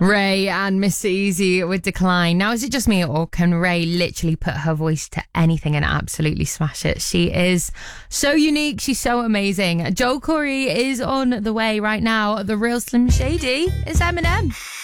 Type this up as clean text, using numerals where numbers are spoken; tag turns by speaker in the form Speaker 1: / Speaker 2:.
Speaker 1: Ray and Mr. Easy with Decline. Now, is it just me, or can Ray literally put her voice to anything and absolutely smash it? She is so unique. She's so amazing. Joel Corey is on the way right now. The real Slim Shady is Eminem.